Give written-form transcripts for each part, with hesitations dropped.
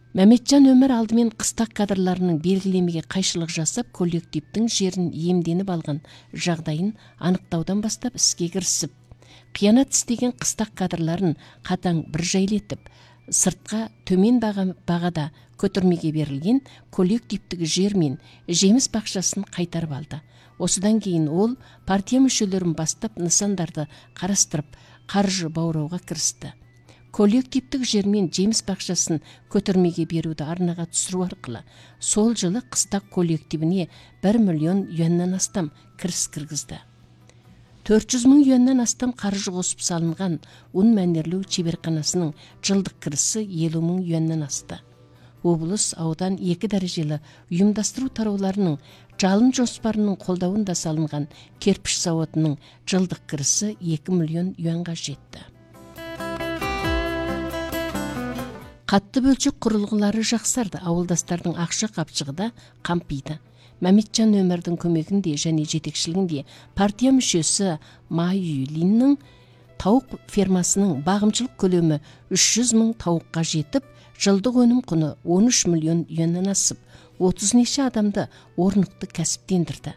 Мәметжан Өмір алдымен қыстақ кадрларының белгілемеге қайшылық жасап, коллективтің жерін иемденіп алған жағдайын анықтаудан бастап іске кірісіп, қиянат істеген қыстақ кадрларын қатаң бір жайлетіп, сыртқа төмен бағада көтермеге берілген коллективтік жер мен жеміс бақшасын қайтарып алды. Осыдан кейін ол партия мүшелерін бастап нысандарды қарастырып, қаржы баурауға кірісті. Коллективтік жер мен жеміс бақшасын көтермеге беруді арнаға түсіру арқылы сол жылы қыстақ коллективіне 1 миллион юаннан астам кіріс кіргізді. 400 мың юаннан астам қаржы қосып салынған ұн мәнерлеу шеберханасының жылдық кірісі 50 мың юаннан асты. Облыс, аудан 2 дәрежелі ұйымдастыру тарауларының жалын жоспарының қолдауында салынған кирпич зауытының жылдық кірісі 2 миллион юанға жетті. Қатты бөлшек құрылғылары жақсарды, ауылдастардың ақша қапшығы да қампиды. Мәметжан Өмірдің көмегінде және жетекшілігінде партия мүшесі Майюлиннің тауық фермасының бағымшылық көлемі 300 мың тауыққа жетіп, жылдық өнім құны 13 миллион юаннан асып, 30 неше адамды орнықты кәсіптендірді.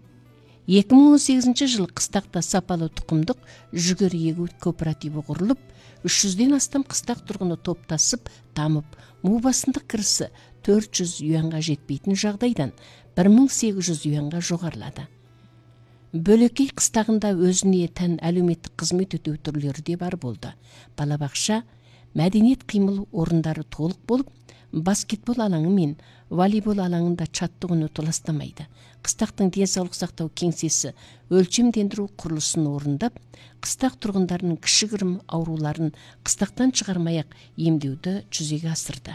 2018 жыл қыстақта сапалы тұқымдық жүгері егу кооперативі құрылып, 300-ден астам қыстақ тұрғыны топтасып, дамып, му басындық кірісі 400 юанға жетпейтін жағдайдан 1800 юанға жоғарылады. Бөлекей қыстағында өзіне тән әлеуметтік қызмет өтеу түрлері де бар болды. Балабақша, мәдениет қимыл орындары толық болып, баскетбол алаңы мен волейбол алаңында чаттығыны толастамайды. Қыстақтың денсаулық сақтау кеңсесі өлшемдендіру құрылысын орындап, қыстақ тұрғындарының кішігірім ауруларын қыстақтан шығармай-ақ емдеуді жүзеге асырды.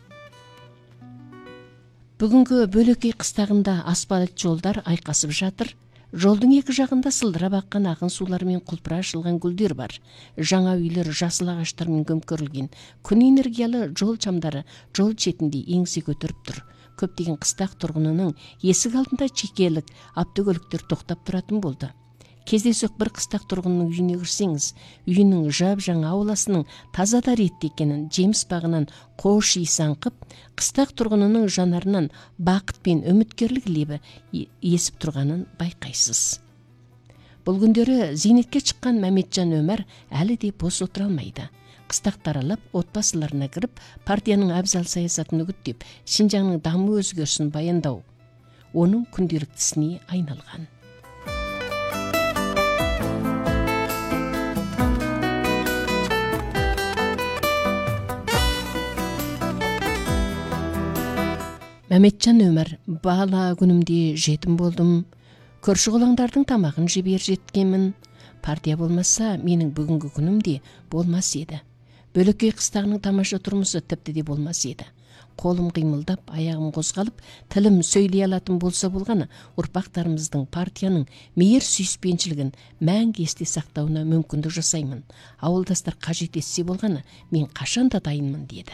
Бүгінгі Бөлекей қыстағында асфальт жолдар айқасып жатыр. Жолдың екі жағында сылдырап аққан ағын сулармен құлпыра ашылған гүлдер бар. Жаңа үйлер жасыл ағаштармен көмкерілген. Күн энергиялы жол шамдары жол шетінде еңсе көтеріп тұр. Көптеген қыстақ тұрғынының есік алдында чекелік автокөліктер тоқтап тұратын болды. Кездейсоқ бір қыстақ тұрғынның үйіне кірсеңіз, үйінің жап-жаңа ауласының таза да ретті екенін, жеміс бағынан қош иісі аңқып, қыстақ тұрғынының жанарынан бақыт пен үміткерлік лебі есіп тұрғанын байқайсыз. Бұл күндері зейнетке шыққан Мәметжан Өмір әлі де бос отыра алмайды. Қыстақ таралап, отбасыларына кіріп, партияның абзал саясатын үгіттеп, Шинжаңның даму өзгерісін баяндау оның күнделіктісіне айналған. Мәметжан Өмір, бала күнімде жетім болдым, көрші қолаңдардың тамағын жебер жеткенмін. Партия болмаса, менің бүгінгі күнімде болмас еді. Бөлекей қыстағының тамаша тұрмысы тіпті де болмас еді. Қолым қимылдап, аяғым қозғалып, тілім сөйлей алатын болса болғаны, ұрпақтарымыздың партияның мейір сүйіспеншілігін мәңгі есте сақтауына мүмкіндік жасаймын. Ауылдастар қажет етсе болғаны, мен қашан да дайынмын деді.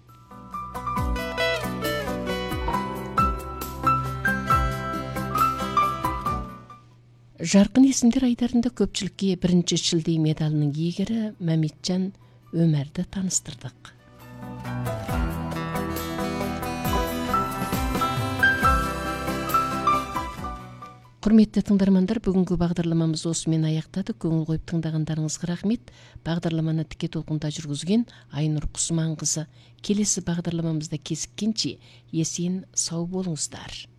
Жарқын есімдер айдарында көпшілікке 1-ші шілде медалының иегері Мәметжан Өмірді таныстырдық. Құрметті тыңдармандар, бүгінгі бағдарламамыз осымен аяқтады. Көңіл қойып тыңдағандарыңызға рахмет. Бағдарламаны тіке толқында жүргізген Айнұр Құсманқызы. Келесі бағдарламамызда кезіккенше есен сау болыңыздар.